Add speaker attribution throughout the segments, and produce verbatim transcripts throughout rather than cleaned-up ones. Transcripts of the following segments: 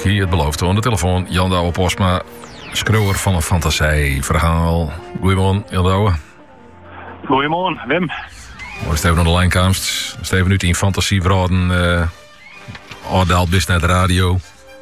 Speaker 1: Hier het beloofde aan de telefoon. Jan Douwe Postma, schreeuwer van een fantasieverhaal. Goedemorgen, Jan Douwe.
Speaker 2: Goedemorgen, Wim.
Speaker 1: Mooi Steven aan de lijnkomst. Steven nu in fantasieverhalen. Uh, Oordaal best naar de radio.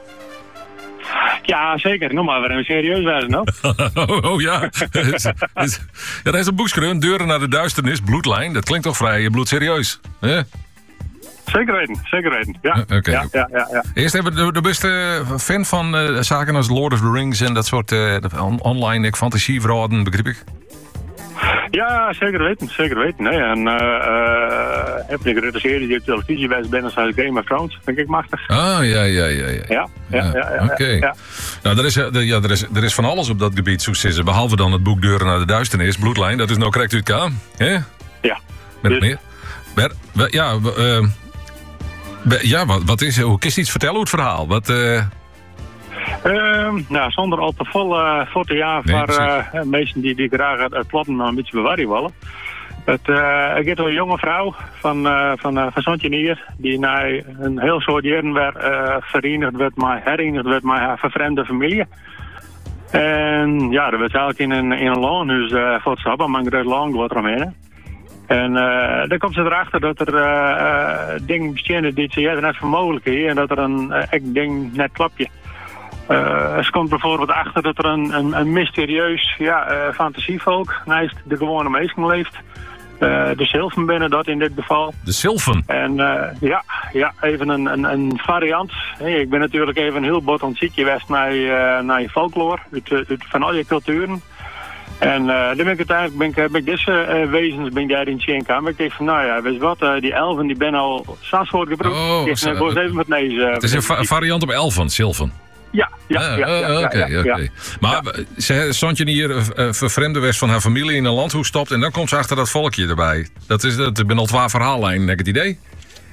Speaker 2: Ja, zeker. Noem maar weer even serieus wijzen, no?
Speaker 1: oh, oh ja. ja. Dat is een boekschreeuw. Deuren naar de duisternis, bloedlijn. Dat klinkt toch vrij bloedserieus. Hè?
Speaker 2: Zeker weten, zeker weten. Ja.
Speaker 1: Uh, okay.
Speaker 2: ja, ja, ja, ja.
Speaker 1: Eerst even de, de beste fan van uh, zaken als Lord of the Rings en dat soort uh, on- online fantasieverhalen, begrijp ik?
Speaker 2: Ja, zeker weten, zeker weten. Nee. En uh, uh, heb ik een serie die op televisie wijst ben als Game of Thrones, vind ik machtig.
Speaker 1: Ah, ja, ja, ja. Ja,
Speaker 2: ja, ja. ja, ja, ja
Speaker 1: Oké. Okay.
Speaker 2: Ja.
Speaker 1: Nou, er is, ja, er, is, er is van alles op dat gebied, zo zitten, behalve dan het boek Deuren naar de Duisternis, Bloedlijn, dat is nou correct uit elkaar, hè?
Speaker 2: Ja.
Speaker 1: Met
Speaker 2: dus...
Speaker 1: meer? Ber, ber, ja, uh, ber, ja, wat, wat is, hoe kun je iets vertellen hoe het verhaal? Wat... Uh...
Speaker 2: Uh, nou, zonder al te vol uh, voor te jaar
Speaker 1: nee,
Speaker 2: voor uh, mensen die, die graag het, het plotten een beetje bewarren willen. Het uh, gaat door een jonge vrouw van, uh, van, uh, van Sontjenier die na een heel soort jaren weer uh, verenigd werd, maar herenigd werd met haar vervreemde familie. En ja, dat werd eigenlijk in een, in een loonhuis uh, voor het stappen, maar een groot loon wordt eromheen. En uh, dan komt ze erachter dat er uh, uh, dingen bestaan die ze net voor mogelijk is en dat er een uh, echt ding net klapje. Uh, ze komt bijvoorbeeld achter dat er een, een, een mysterieus ja, uh, fantasievolk naast de gewone mensen leeft. Uh, de Sylphen binnen dat in dit geval.
Speaker 1: De Sylphen?
Speaker 2: En uh, ja, ja, even een, een, een variant. Hey, ik ben natuurlijk even heel bot aan het ziekje geweest naar, uh, naar je folklore, uit, uit, van al je culturen. En uh, dan ben ik uiteindelijk ben ik, ben ik deze uh, wezens ben ik daar in Tjenka. Maar ik denk van, nou ja, weet je wat, uh, die elfen die ben al zo'n soort gebruikt.
Speaker 1: Oh,
Speaker 2: ik denk, uh, even met deze. Uh,
Speaker 1: het is een va- variant op elfen, Sylphen.
Speaker 2: Ja, ja, ja. ja, ja,
Speaker 1: Oké,
Speaker 2: ja,
Speaker 1: oké.
Speaker 2: ja.
Speaker 1: Maar ze stond hier uh, vervreemde was van haar familie in een landhoes stopt en dan komt ze achter dat volkje erbij. Dat is dat ben al twee verhaallijnen, heb ik het idee?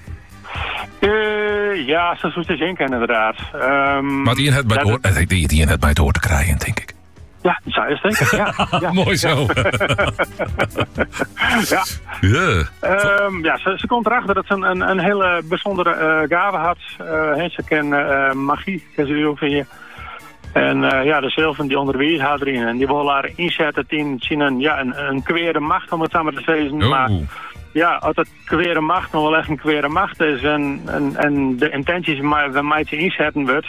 Speaker 2: Uh, ja, zo is het zinken inderdaad. Um,
Speaker 1: maar die het bij door, het... die, die het bij door te krijgen, denk ik.
Speaker 2: Ja, dat zou je denken. Ja, ja.
Speaker 1: Mooi zo.
Speaker 2: ja.
Speaker 1: Yeah.
Speaker 2: Um, ja, ze, ze komt erachter dat ze een, een, een hele bijzondere uh, gave had. Uh, ze kent uh, magie, kan ze ook vinden. En uh, ja, de Sylphen die onderwijs had erin. En die willen haar inzetten in zien een, ja, een, een kwere macht, om het samen te zeggen.
Speaker 1: Oh.
Speaker 2: Maar ja, als het kwere macht nog wel echt een kwere macht is en, en, en de intenties waarmee ze inzetten wordt...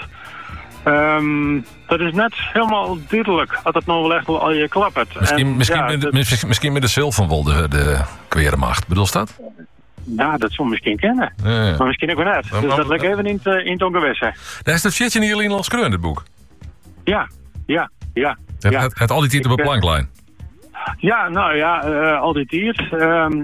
Speaker 2: Um, dat is net helemaal duidelijk als het nog wel echt al je klappert.
Speaker 1: Misschien,
Speaker 2: en,
Speaker 1: misschien,
Speaker 2: ja,
Speaker 1: met,
Speaker 2: dat,
Speaker 1: misschien, misschien met de Sylphen wel de, de kwere macht. Bedoel je dat?
Speaker 2: Ja, dat zou misschien kennen. Ja, ja. Maar misschien ook wel net. Dus maar, dat ligt even in het, in het ongewisse.
Speaker 1: Daar is dat shitje niet alleen als kleur in het boek.
Speaker 2: Ja, ja, ja.
Speaker 1: Het,
Speaker 2: ja.
Speaker 1: het, het al die tijd op een planklijn.
Speaker 2: Ja, nou ja, uh, al die tijd. Um,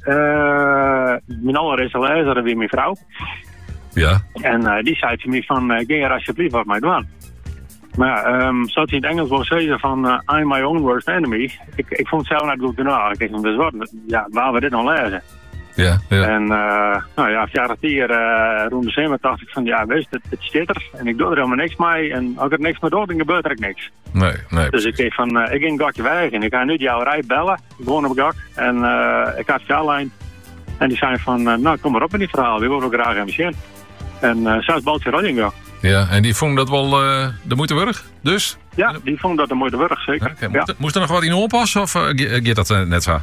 Speaker 2: uh, mijn allereerste lezer was weer mijn vrouw.
Speaker 1: Ja.
Speaker 2: En uh, die zei te me van, uh, ging er alsjeblieft wat mij doen. Maar ja, um, zoals hij in het Engels wil zeggen van, uh, I'm my own worst enemy. Ik, ik vond het zelf net goed gedaan. Ik dacht, dus wat, ja, waar we dit nog lezen?
Speaker 1: Ja, ja.
Speaker 2: En uh, nou ja, vijf jaar uh, rond de zomer dacht ik van, ja, weet je, het, het zit er. En ik doe er helemaal niks mee. En als ik er niks mee doe, dan gebeurt er ook niks.
Speaker 1: Nee, nee.
Speaker 2: Dus ik dacht van, uh, ik ging een gakje weg en ik ga nu jouw rij bellen. Gewoon op gak. En uh, ik had jouw lijn. En die zei van, uh, nou, kom maar op in die verhaal. We willen graag een zien. En uh, zelfs balt je rolling wel.
Speaker 1: Ja, en die vond dat wel uh, de moeite waard, dus?
Speaker 2: Ja, die vond dat de moeite waard, zeker.
Speaker 1: Okay,
Speaker 2: ja.
Speaker 1: moest, moest er nog wat in oppassen of uh, gaat dat uh, net zo?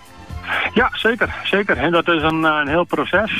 Speaker 2: Ja, zeker, zeker. En dat is een, een heel proces.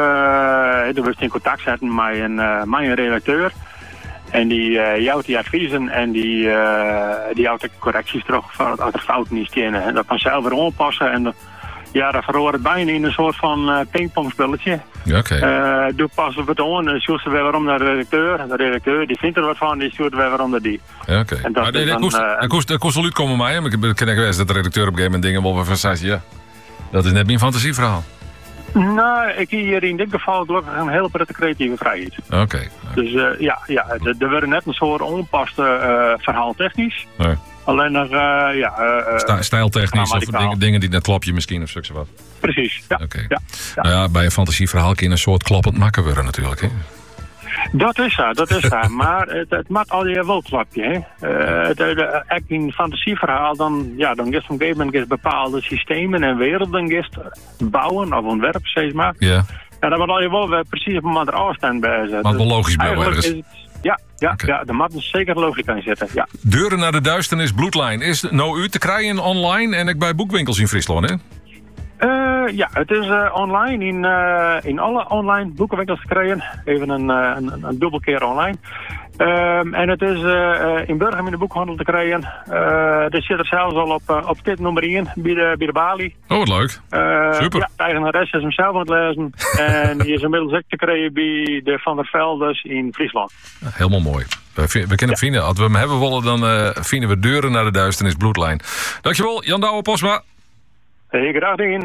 Speaker 2: Uh, we in contact zetten met een, uh, met een redacteur. En die uh, jouwt die adviezen en die, uh, die houdt de correcties terug als er fouten niet kennen. En dat kan zelf weer aanpassen. En de, ja, dat verhoort het bijna in een soort van uh, pingpongspelletje.
Speaker 1: Ja, oké.
Speaker 2: Okay. Uh, doe passen we het aan en stuurt ze weer waarom naar de redacteur. En de redacteur die vindt er wat van, die stuurt weer waarom naar die.
Speaker 1: Ja, oké. Okay. Maar dat kost, uh, kost, kost wel uitkomen mij. Maar ik ken geweest dat de redacteur op een gegeven moment dingen wel van zei, ja, dat is net mijn fantasieverhaal.
Speaker 2: Nou, ik heb hier in dit geval gelukkig een hele prettige creatieve vrijheid.
Speaker 1: Oké. Okay.
Speaker 2: Dus uh, ja, ja, er werd net een soort onpaste uh, verhaal technisch.
Speaker 1: Nee.
Speaker 2: Alleen nog, uh, ja... Uh,
Speaker 1: Sta- stijltechnisch of dingen, dingen die net klapje misschien of zo wat.
Speaker 2: Precies, ja.
Speaker 1: Oké. Okay.
Speaker 2: Ja, ja.
Speaker 1: Nou ja, bij een fantasieverhaal kan je een soort kloppend makken worden natuurlijk, hè?
Speaker 2: Dat is zo, dat is zo. Maar het, het maakt al je wel klapje, hè. Uh, de, de, echt in een fantasieverhaal, dan, ja, dan is op een gegeven moment bepaalde systemen en werelden gist bouwen of ontwerpen, zeg maar.
Speaker 1: Ja.
Speaker 2: Ja, dan wordt al je wel precies op een moment er afstand bij zetten.
Speaker 1: Maar wel logisch bij ergens.
Speaker 2: Is het, Ja, ja,
Speaker 1: Oké.
Speaker 2: ja, de mat is zeker een logica in zitten. Ja.
Speaker 1: Deuren naar de duisternis, bloedlijn. Is nou u te krijgen online en ook bij boekwinkels in Friesland, hè?
Speaker 2: Uh, ja, het is uh, online in, uh, in alle online boekenwinkels te krijgen. Even een, uh, een, een dubbel keer online. Um, en het is uh, in Burgum in de boekhandel te krijgen. Uh, er zit er zelfs al op, uh, op dit nummer één bij de, bij de balie.
Speaker 1: Oh, wat leuk.
Speaker 2: Uh,
Speaker 1: Super.
Speaker 2: Ja, de eigenares is hem zelf aan het lezen. En die is inmiddels ook te krijgen bij de Van der Veldes in Friesland.
Speaker 1: Helemaal mooi. We, vi- we kunnen hem vinden. Als we hem hebben willen, dan uh, vinden we Deuren naar de duisternis, bloedlijn. Dankjewel, Jan Douwe Posma.
Speaker 2: Hey, graag gedaan.